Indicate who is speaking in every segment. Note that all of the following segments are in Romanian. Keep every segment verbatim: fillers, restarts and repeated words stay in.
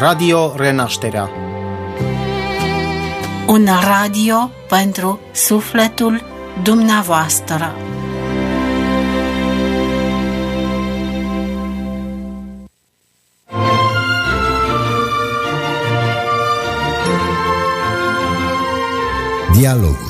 Speaker 1: Radio Renașterea.
Speaker 2: Un radio pentru sufletul dumneavoastră.
Speaker 3: Dialoguri.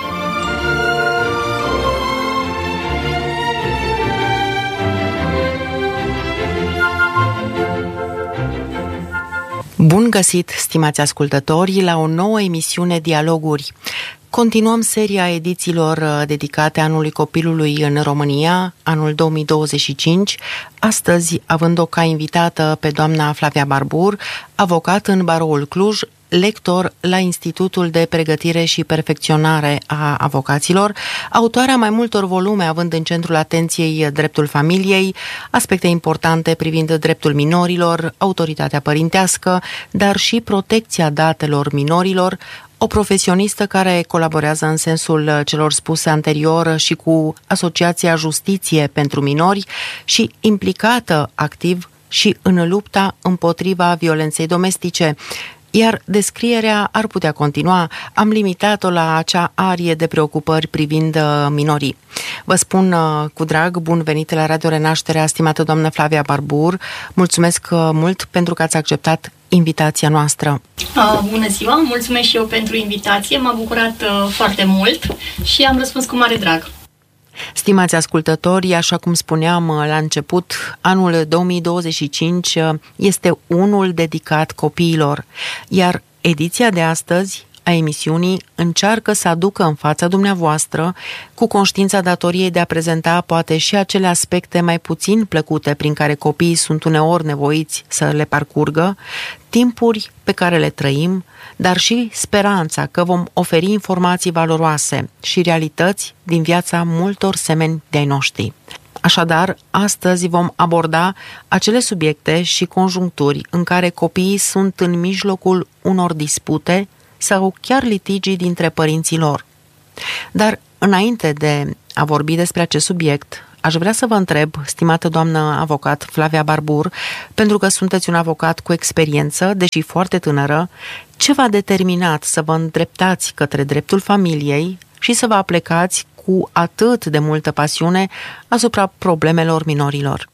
Speaker 4: Bun găsit, stimați ascultători, la o nouă emisiune Dialoguri. Continuăm seria edițiilor dedicate anului copilului în România, anul două mii douăzeci și cinci, astăzi având-o ca invitată pe doamna Flavia Barbur, avocat în Baroul Cluj, lector la Institutul de Pregătire și Perfecționare a Avocaților, autoarea mai multor volume având în centrul atenției dreptul familiei, aspecte importante privind dreptul minorilor, autoritatea părintească, dar și protecția datelor minorilor, o profesionistă care colaborează în sensul celor spuse anterior și cu Asociația Justiție pentru Minori și implicată activ și în lupta împotriva violenței domestice. Iar descrierea ar putea continua. Am limitat-o la acea arie de preocupări privind minorii. Vă spun cu drag, bun venit la Radio Renașterea, stimată doamnă Flavia Barbur. Mulțumesc mult pentru că ați acceptat invitația noastră.
Speaker 5: Uh, bună ziua, mulțumesc și eu pentru invitație. M-a bucurat uh, foarte mult și am răspuns cu mare drag.
Speaker 4: Stimați ascultători, așa cum spuneam la început, anul două mii douăzeci și cinci este unul dedicat copiilor, iar ediția de astăzi a emisiunii încearcă să aducă în fața dumneavoastră, cu conștiința datoriei de a prezenta poate și acele aspecte mai puțin plăcute prin care copiii sunt uneori nevoiți să le parcurgă, timpuri pe care le trăim, dar și speranța că vom oferi informații valoroase și realități din viața multor semeni de-ai noștri. Așadar, astăzi vom aborda acele subiecte și conjuncturi în care copiii sunt în mijlocul unor dispute sau chiar litigii dintre părinții lor. Dar, înainte de a vorbi despre acest subiect, aș vrea să vă întreb, stimată doamnă avocat Flavia Barbur, pentru că sunteți un avocat cu experiență, deși foarte tânără, ce v-a determinat să vă îndreptați către dreptul familiei și să vă aplecați cu atât de multă pasiune asupra problemelor minorilor?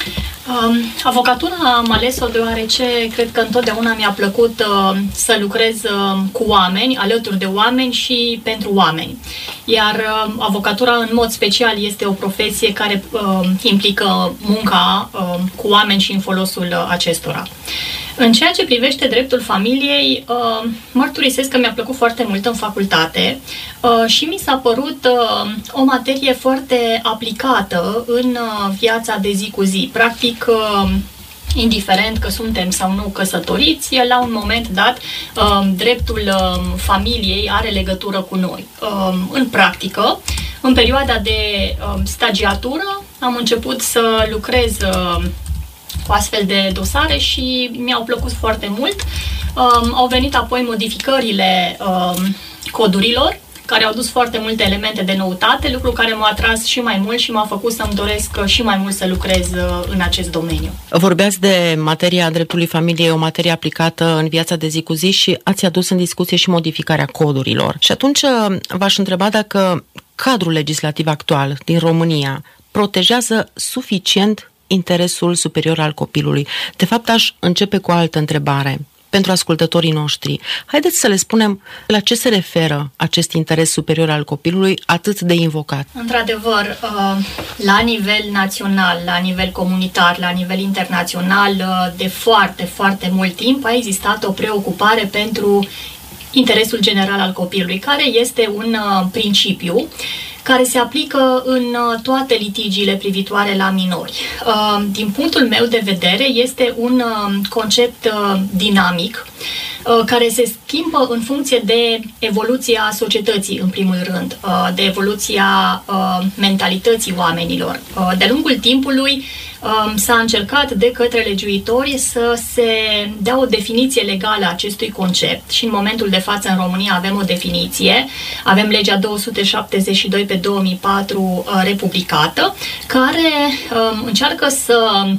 Speaker 5: Um, avocatura am ales-o deoarece cred că întotdeauna mi-a plăcut uh, să lucrez uh, cu oameni, alături de oameni și pentru oameni. Iar uh, avocatura în mod special este o profesie care uh, implică munca uh, cu oameni și în folosul uh, acestora. În ceea ce privește dreptul familiei, mărturisesc că mi-a plăcut foarte mult în facultate și mi s-a părut o materie foarte aplicată în viața de zi cu zi. Practic, indiferent că suntem sau nu căsătoriți, la un moment dat, dreptul familiei are legătură cu noi. În practică, în perioada de stagiatură, am început să lucrez cu astfel de dosare și mi-au plăcut foarte mult. Um, au venit apoi modificările um, codurilor, care au dus foarte multe elemente de noutate, lucru care m-a atras și mai mult și m-a făcut să-mi doresc și mai mult să lucrez uh, în acest domeniu.
Speaker 4: Vorbeați de materia dreptului familiei, o materie aplicată în viața de zi cu zi și ați adus în discuție și modificarea codurilor. Și atunci v-aș întreba dacă cadrul legislativ actual din România protejează suficient interesul superior al copilului. De fapt, aș începe cu o altă întrebare pentru ascultătorii noștri. Haideți să le spunem la ce se referă acest interes superior al copilului atât de invocat.
Speaker 5: Într-adevăr, la nivel național, la nivel comunitar, la nivel internațional, de foarte, foarte mult timp a existat o preocupare pentru interesul general al copilului, care este un principiu care se aplică în toate litigiile privitoare la minori. Din punctul meu de vedere, este un concept dinamic care se schimbă în funcție de evoluția societății, în primul rând, de evoluția mentalității oamenilor. De-a lungul timpului s-a încercat de către legiuitori să se dea o definiție legală a acestui concept și în momentul de față în România avem o definiție, avem legea două sute șaptezeci și doi pe două mii patru republicată, care încearcă să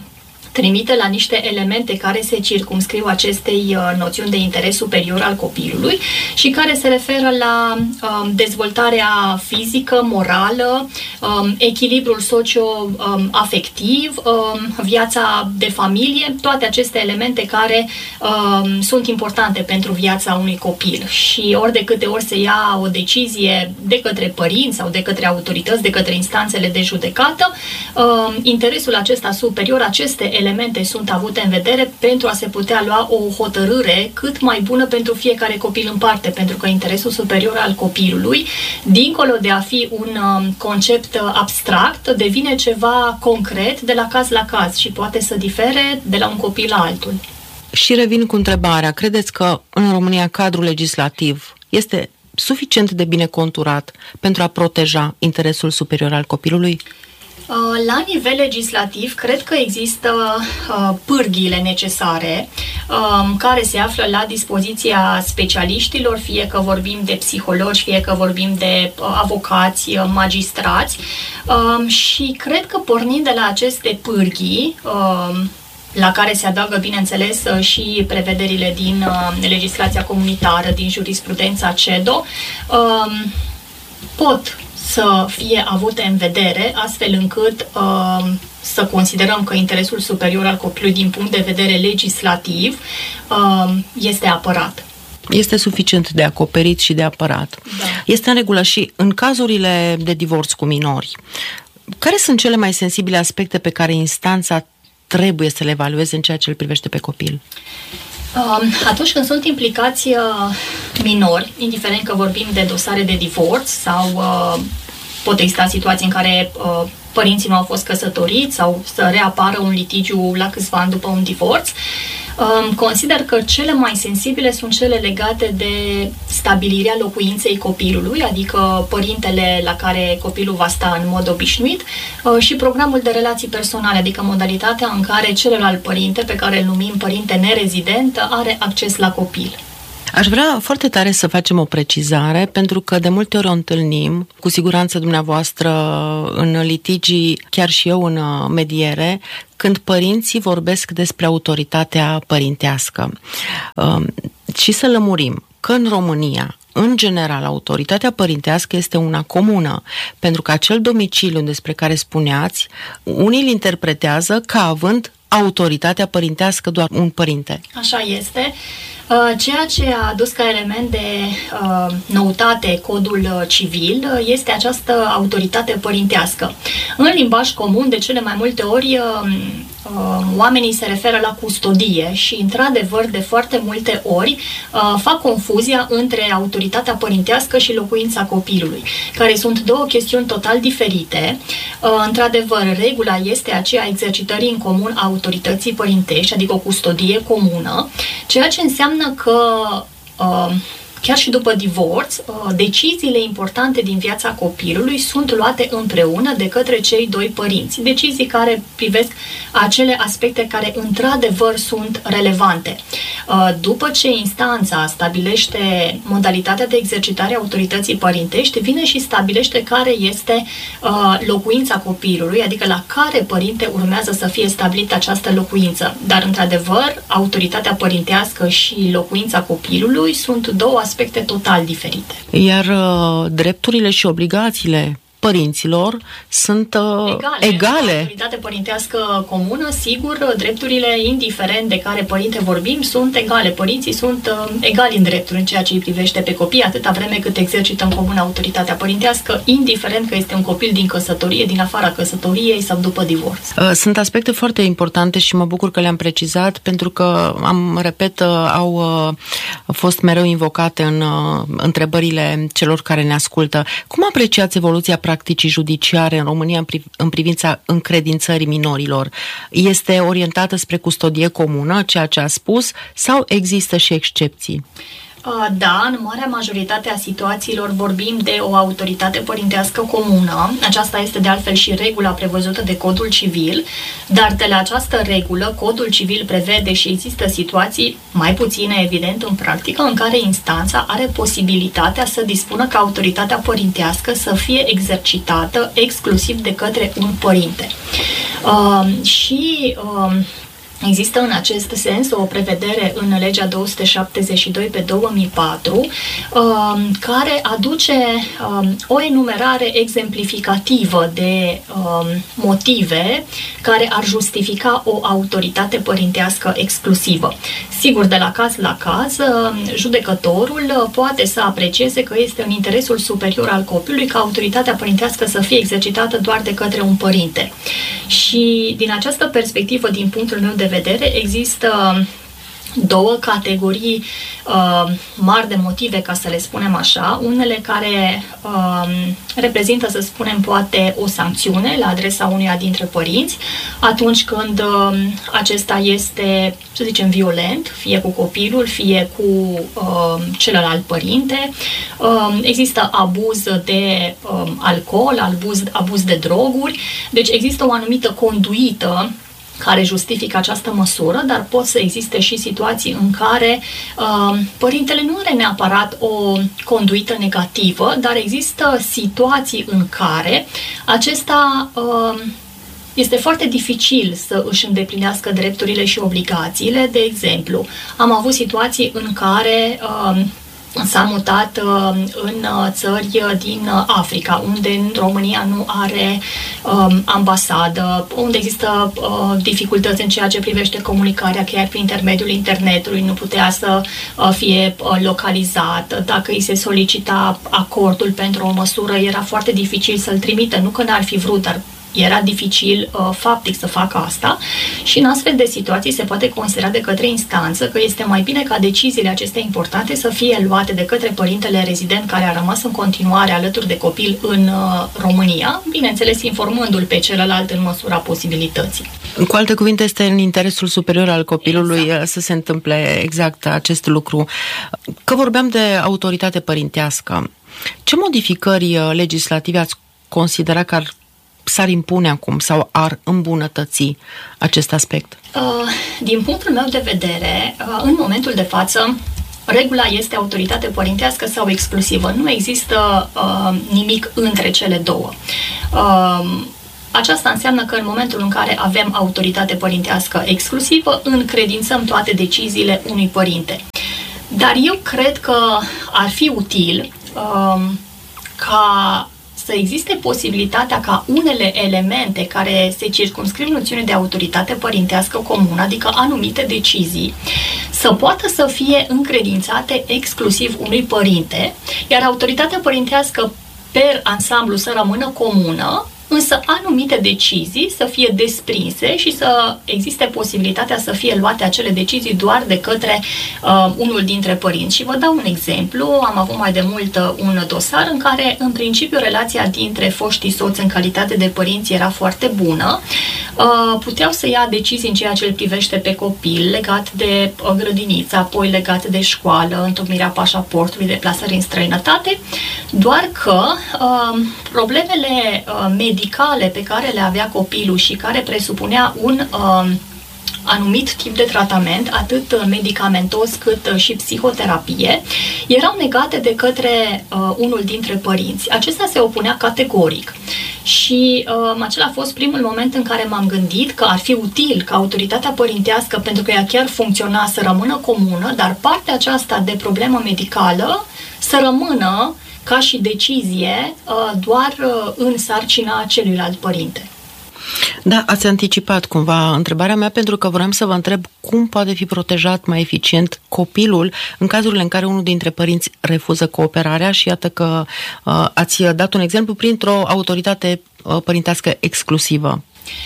Speaker 5: trimite la niște elemente care se circumscriu acestei noțiuni de interes superior al copilului și care se referă la um, dezvoltarea fizică, morală, um, echilibrul socio-afectiv, um, viața de familie, toate aceste elemente care um, sunt importante pentru viața unui copil. Și ori de câte ori se ia o decizie de către părinți sau de către autorități, de către instanțele de judecată, um, interesul acesta superior, aceste elemente elemente sunt avute în vedere pentru a se putea lua o hotărâre cât mai bună pentru fiecare copil în parte, pentru că interesul superior al copilului, dincolo de a fi un concept abstract, devine ceva concret de la caz la caz și poate să difere de la un copil la altul.
Speaker 4: Și revin cu întrebarea, credeți că în România cadrul legislativ este suficient de bine conturat pentru a proteja interesul superior al copilului?
Speaker 5: La nivel legislativ, cred că există uh, pârghiile necesare uh, care se află la dispoziția specialiștilor, fie că vorbim de psihologi, fie că vorbim de uh, avocați, uh, magistrați uh, și cred că pornind de la aceste pârghii, uh, la care se adaugă, bineînțeles, și prevederile din uh, legislația comunitară, din jurisprudența CEDO, uh, pot să fie avute în vedere, astfel încât uh, să considerăm că interesul superior al copilului din punct de vedere legislativ uh, este apărat.
Speaker 4: Este suficient de acoperit și de apărat.
Speaker 5: Da.
Speaker 4: Este în regulă și în cazurile de divorț cu minori. Care sunt cele mai sensibile aspecte pe care instanța trebuie să le evalueze în ceea ce îl privește pe copil?
Speaker 5: Atunci când sunt implicați minori, indiferent că vorbim de dosare de divorț sau uh, pot exista situații în care uh, părinții nu au fost căsătoriți sau să reapară un litigiu la câțiva ani după un divorț, uh, consider că cele mai sensibile sunt cele legate de stabilirea locuinței copilului, adică părintele la care copilul va sta în mod obișnuit uh, și programul de relații personale, adică modalitatea în care celălalt părinte, pe care îl numim părinte nerezident, are acces la copil.
Speaker 4: Aș vrea foarte tare să facem o precizare, pentru că de multe ori o întâlnim, cu siguranță dumneavoastră în litigii, chiar și eu în mediere, când părinții vorbesc despre autoritatea părintească. Și să lămurim că în România, în general, autoritatea părintească este una comună, pentru că acel domiciliu despre care spuneați, unii îl interpretează ca având autoritatea părintească doar un părinte.
Speaker 5: Așa este. Ceea ce a adus ca element de uh, noutate codul civil este această autoritate părintească. În limbaj comun, de cele mai multe ori, uh, uh, oamenii se referă la custodie și, într-adevăr, de foarte multe ori uh, fac confuzia între autoritatea părintească și locuința copilului, care sunt două chestiuni total diferite. Uh, într-adevăr, regula este aceea exercitării în comun a autorității părintești, adică o custodie comună, ceea ce înseamnă că uh, chiar și după divorț, uh, deciziile importante din viața copilului sunt luate împreună de către cei doi părinți. Decizii care privesc acele aspecte care într-adevăr sunt relevante. Uh, după ce instanța stabilește modalitatea de exercitare a autorității părintești, vine și stabilește care este uh, locuința copilului, adică la care părinte urmează să fie stabilită această locuință. Dar, într-adevăr, autoritatea părintească și locuința copilului sunt două aspecte total diferite.
Speaker 4: Iar uh, drepturile și obligațiile părinților sunt uh, egale. egale.
Speaker 5: Autoritate părintească comună, sigur, drepturile, indiferent de care părinte vorbim, sunt egale. Părinții sunt uh, egali în drepturi în ceea ce îi privește pe copii, atâta vreme cât exercită în comun autoritatea părintească, indiferent că este un copil din căsătorie, din afara căsătoriei sau după divorț.
Speaker 4: Uh, sunt aspecte foarte importante și mă bucur că le-am precizat, pentru că, am repet, uh, au uh, fost mereu invocate în uh, întrebările celor care ne ascultă. Cum apreciați evoluția practicii judiciare în România în, priv- în privința încredințării minorilor? Este orientată spre custodie comună, ceea ce a spus, sau există și excepții?
Speaker 5: Da, în marea majoritate a situațiilor vorbim de o autoritate părintească comună. Aceasta este de altfel și regula prevăzută de Codul Civil, dar de la această regulă, Codul Civil prevede și există situații, mai puține evident în practică, în care instanța are posibilitatea să dispună ca autoritatea părintească să fie exercitată exclusiv de către un părinte. Uh, și uh, există în acest sens o prevedere în legea două sute șaptezeci și doi pe două mii patru uh, care aduce uh, o enumerare exemplificativă de uh, motive care ar justifica o autoritate părintească exclusivă. Sigur, de la caz la caz, uh, judecătorul poate să aprecieze că este în interesul superior al copilului ca autoritatea părintească să fie exercitată doar de către un părinte. Și din această perspectivă, din punctul meu de vedere, există două categorii uh, mari de motive, ca să le spunem așa, unele care uh, reprezintă, să spunem, poate o sancțiune la adresa unuia dintre părinți, atunci când uh, acesta este, să zicem, violent, fie cu copilul, fie cu uh, celălalt părinte. Uh, există abuz de uh, alcool, abuz, abuz de droguri, deci există o anumită conduită care justifică această măsură, dar pot să existe și situații în care uh, părintele nu are neapărat o conduită negativă, dar există situații în care acesta uh, este foarte dificil să își îndeplinească drepturile și obligațiile. De exemplu, am avut situații în care uh, s-a mutat uh, în țări din Africa, unde în România nu are uh, ambasadă, unde există uh, dificultăți în ceea ce privește comunicarea, chiar prin intermediul internetului, nu putea să uh, fie uh, localizat. Dacă îi se solicita acordul pentru o măsură, era foarte dificil să-l trimită, nu că n-ar fi vrut, dar era dificil uh, faptic să facă asta și în astfel de situații se poate considera de către instanță că este mai bine ca deciziile acestea importante să fie luate de către părintele rezident care a rămas în continuare alături de copil în uh, România, bineînțeles informându-l pe celălalt în măsura posibilității.
Speaker 4: Cu alte cuvinte, este în interesul superior al copilului exact. Să se întâmple exact acest lucru. Că vorbeam de autoritate părintească, ce modificări legislative ați considera că ar s-ar impune acum sau ar îmbunătăți acest aspect?
Speaker 5: Din punctul meu de vedere, în momentul de față, regula este autoritate părintească sau exclusivă. Nu există nimic între cele două. Aceasta înseamnă că în momentul în care avem autoritate părintească exclusivă, încredințăm toate deciziile unui părinte. Dar eu cred că ar fi util ca să existe posibilitatea ca unele elemente care se circumscriu noțiune de autoritate părintească comună, adică anumite decizii, să poată să fie încredințate exclusiv unui părinte, iar autoritatea părintească per ansamblu să rămână comună, însă anumite decizii să fie desprinse și să existe posibilitatea să fie luate acele decizii doar de către uh, unul dintre părinți. Și vă dau un exemplu. Am avut mai de mult uh, un dosar în care, în principiu, relația dintre foștii soți în calitate de părinți era foarte bună. Uh, puteau să ia decizii în ceea ce îl privește pe copil, legat de uh, grădiniță, apoi legat de școală, întocmirea pașaportului, deplasări în străinătate, doar că uh, problemele uh, medicale medicale pe care le avea copilul și care presupunea un uh, anumit tip de tratament, atât medicamentos cât și psihoterapie, erau negate de către uh, unul dintre părinți. Acesta se opunea categoric. Și uh, acela a fost primul moment în care m-am gândit că ar fi util ca autoritatea părintească, pentru că ea chiar funcționa, să rămână comună, dar partea aceasta de problemă medicală să rămână ca și decizie doar în sarcina celuilalt părinte.
Speaker 4: Da, ați anticipat cumva întrebarea mea, pentru că vreau să vă întreb cum poate fi protejat mai eficient copilul în cazurile în care unul dintre părinți refuză cooperarea și iată că uh, ați dat un exemplu printr-o autoritate uh, părintească exclusivă.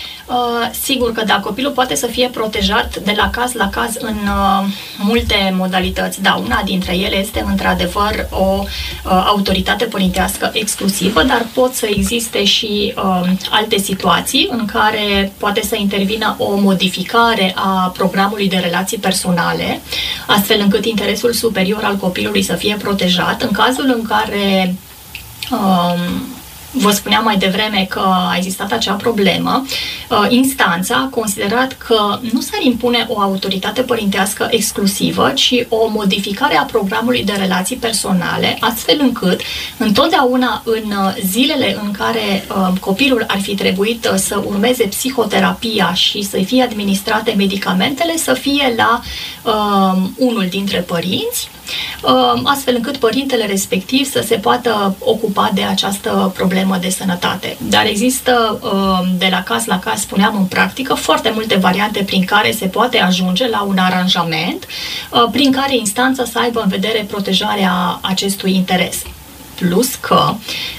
Speaker 5: Uh, sigur că da, copilul poate să fie protejat de la caz la caz în uh, multe modalități. Da, una dintre ele este într-adevăr o uh, autoritate părintească exclusivă, dar pot să existe și uh, alte situații în care poate să intervină o modificare a programului de relații personale, astfel încât interesul superior al copilului să fie protejat. În cazul în care uh, vă spuneam mai devreme că a existat acea problemă, instanța a considerat că nu s-ar impune o autoritate părintească exclusivă, ci o modificare a programului de relații personale, astfel încât întotdeauna în zilele în care copilul ar fi trebuit să urmeze psihoterapia și să-i fie administrate medicamentele, să fie la um, unul dintre părinți, astfel încât părintele respectiv să se poată ocupa de această problemă de sănătate. Dar există, de la caz la caz, spuneam în practică, foarte multe variante prin care se poate ajunge la un aranjament prin care instanța să aibă în vedere protejarea acestui interes. Plus că,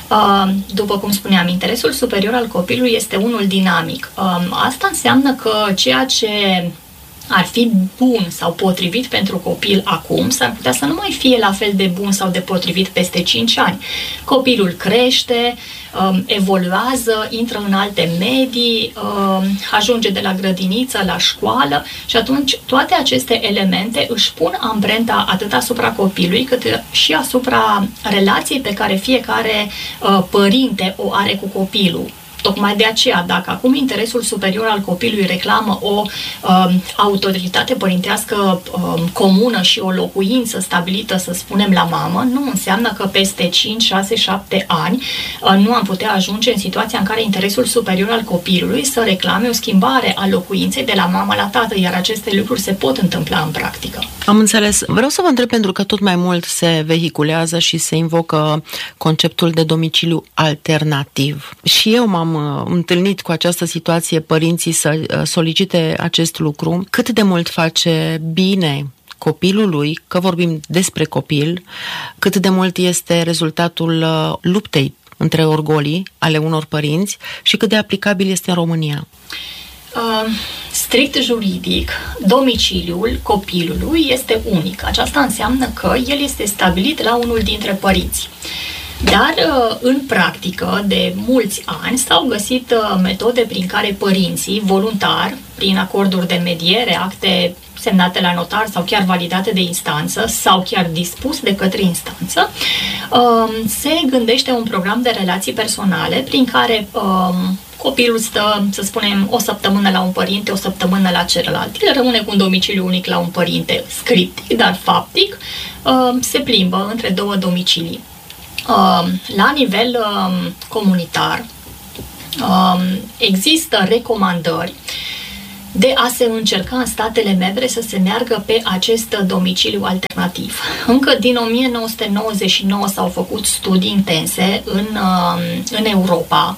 Speaker 5: după cum spuneam, interesul superior al copilului este unul dinamic. Asta înseamnă că ceea ce ar fi bun sau potrivit pentru copil acum, s-ar putea să nu mai fie la fel de bun sau de potrivit peste cinci ani. Copilul crește, evoluează, intră în alte medii, ajunge de la grădiniță la școală și atunci toate aceste elemente își pun amprenta atât asupra copilului cât și asupra relației pe care fiecare părinte o are cu copilul. Tocmai de aceea, dacă acum interesul superior al copilului reclamă o uh, autoritate părintească uh, comună și o locuință stabilită, să spunem, la mamă, nu înseamnă că peste cinci, șase, șapte ani uh, nu am putea ajunge în situația în care interesul superior al copilului să reclame o schimbare a locuinței de la mamă la tată, iar aceste lucruri se pot întâmpla în practică.
Speaker 4: Am înțeles. Vreau să vă întreb, pentru că tot mai mult se vehiculează și se invocă conceptul de domiciliu alternativ. Și eu m-am întâlnit cu această situație, părinții să solicite acest lucru. Cât de mult face bine copilului, că vorbim despre copil, cât de mult este rezultatul luptei între orgolii ale unor părinți și cât de aplicabil este în România?
Speaker 5: Uh, strict juridic, domiciliul copilului este unic. Aceasta înseamnă că el este stabilit la unul dintre părinți. Dar în practică, de mulți ani, s-au găsit metode prin care părinții, voluntar, prin acorduri de mediere, acte semnate la notar sau chiar validate de instanță sau chiar dispus de către instanță, se gândește un program de relații personale prin care copilul stă, să spunem, o săptămână la un părinte, o săptămână la celălalt. El rămâne cu un domiciliu unic la un părinte scriptic, dar faptic se plimbă între două domicilii. La nivel comunitar există recomandări de a se încerca în statele membre să se meargă pe acest domiciliu alternativ. Încă din o mie nouă sute nouăzeci și nouă s-au făcut studii intense în, în Europa,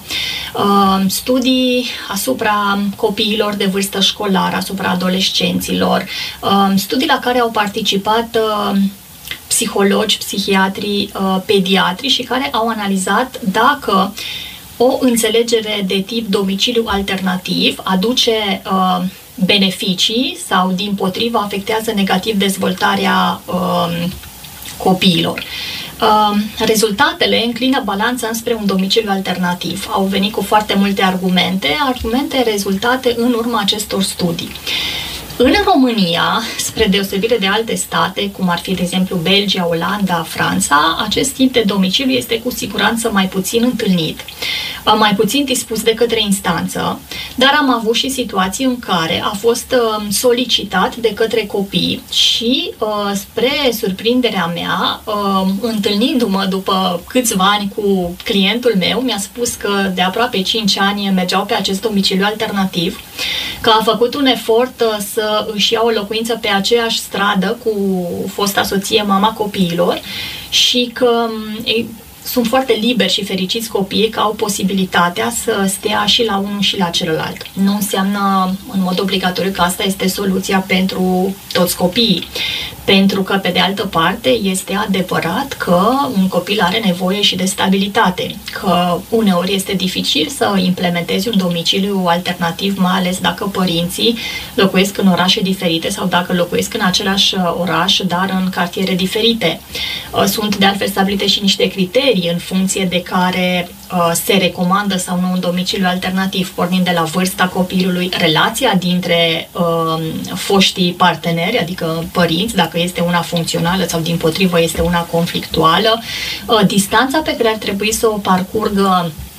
Speaker 5: studii asupra copiilor de vârstă școlară, asupra adolescenților, studii la care au participat psihologi, psihiatri, pediatri și care au analizat dacă o înțelegere de tip domiciliu alternativ aduce uh, beneficii sau, dimpotrivă, afectează negativ dezvoltarea uh, copiilor. Uh, rezultatele înclină balanța înspre un domiciliu alternativ. Au venit cu foarte multe argumente, argumente rezultate în urma acestor studii. În România, spre deosebire de alte state, cum ar fi, de exemplu, Belgia, Olanda, Franța, acest tip de domiciliu este cu siguranță mai puțin întâlnit, mai puțin dispus de către instanță, dar am avut și situații în care a fost solicitat de către copii și, spre surprinderea mea, întâlnindu-mă după câțiva ani cu clientul meu, mi-a spus că de aproape cinci ani mergeau pe acest domiciliu alternativ, că a făcut un efort să își ia o locuință pe aceeași stradă cu fosta soție, mama copiilor, și că ei, sunt foarte liberi și fericiți copiii că au posibilitatea să stea și la unul și la celălalt. Nu înseamnă în mod obligatoriu că asta este soluția pentru toți copiii. Pentru că, pe de altă parte, este adevărat că un copil are nevoie și de stabilitate, că uneori este dificil să implementezi un domiciliu alternativ, mai ales dacă părinții locuiesc în orașe diferite sau dacă locuiesc în același oraș, dar în cartiere diferite. Sunt, de altfel, stabilite și niște criterii în funcție de care se recomandă sau nu un domiciliu alternativ, pornind de la vârsta copilului, relația dintre uh, foștii parteneri, adică părinți, dacă este una funcțională sau dimpotrivă este una conflictuală, uh, distanța pe care ar trebui să o parcurgă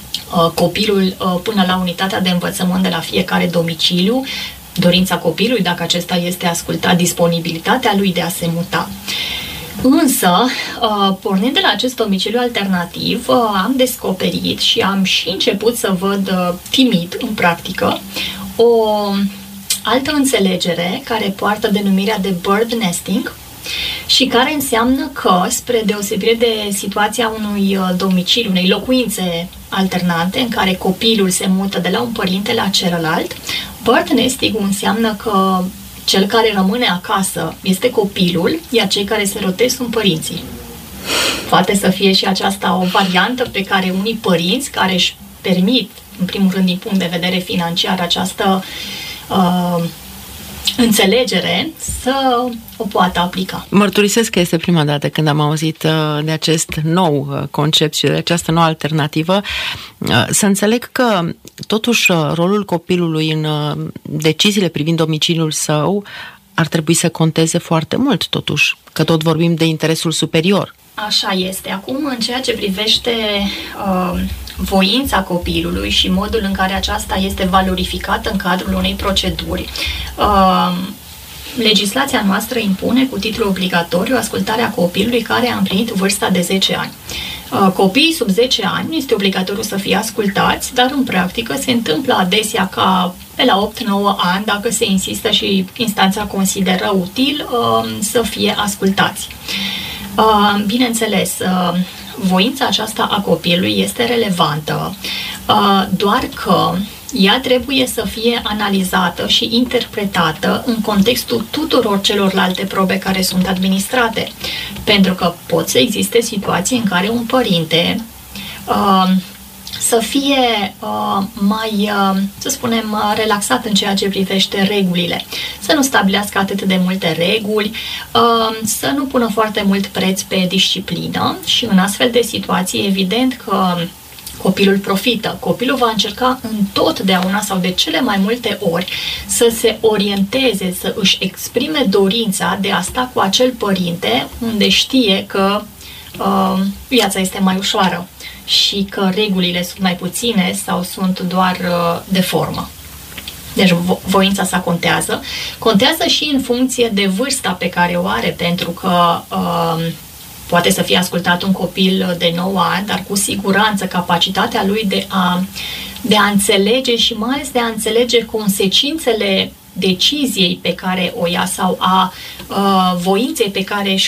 Speaker 5: copilul până la unitatea de învățământ de la fiecare domiciliu, dorința copilului, dacă acesta este ascultat, disponibilitatea lui de a se muta. Însă, pornind de la acest domiciliu alternativ, am descoperit și am și început să văd timid, în practică, o altă înțelegere care poartă denumirea de bird nesting și care înseamnă că, spre deosebire de situația unui domiciliu, unei locuințe alternante în care copilul se mută de la un părinte la celălalt, bird nesting înseamnă că cel care rămâne acasă este copilul, iar cei care se rotesc sunt părinții. Poate să fie și aceasta o variantă pe care unii părinți care își permit, în primul rând din punct de vedere financiar, această uh, înțelegere, să o poată aplica.
Speaker 4: Mărturisesc că este prima dată când am auzit uh, de acest nou uh, concept și de această nouă alternativă. Uh, să înțeleg că totuși rolul copilului în uh, deciziile privind domiciliul său ar trebui să conteze foarte mult, totuși, că tot vorbim de interesul superior.
Speaker 5: Așa este. Acum, în ceea ce privește uh, voința copilului și modul în care aceasta este valorificată în cadrul unei proceduri, uh, legislația noastră impune cu titlu obligatoriu ascultarea copilului care a împlinit vârsta de zece ani. Uh, copiii sub zece ani este obligatoriu să fie ascultați, dar în practică se întâmplă adesea ca pe la opt nouă ani, dacă se insistă și instanța consideră util, uh, să fie ascultați. Uh, bineînțeles, uh, voința aceasta a copilului este relevantă, uh, doar că ea trebuie să fie analizată și interpretată în contextul tuturor celorlalte probe care sunt administrate. Pentru că pot să existe situații în care un părinte uh, să fie uh, mai, uh, să spunem, uh, relaxat în ceea ce privește regulile. Să nu stabilească atât de multe reguli, uh, să nu pună foarte mult preț pe disciplină și în astfel de situații, evident că copilul profită. Copilul va încerca întotdeauna sau de cele mai multe ori să se orienteze, să își exprime dorința de a sta cu acel părinte unde știe că uh, viața este mai ușoară și că regulile sunt mai puține sau sunt doar uh, de formă. Deci vo- voința sa contează. Contează și în funcție de vârsta pe care o are, pentru că uh, poate să fie ascultat un copil de nouă ani, dar cu siguranță capacitatea lui de a, de a înțelege și mai ales de a înțelege consecințele deciziei pe care o ia sau a uh, voinței pe care își